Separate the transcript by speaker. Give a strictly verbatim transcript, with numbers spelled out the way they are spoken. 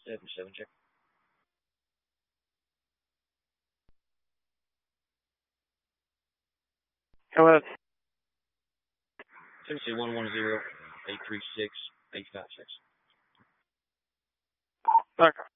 Speaker 1: Seven seven check.
Speaker 2: Hello.
Speaker 1: Seven two one one zero eight three six eight five six.
Speaker 2: Okay.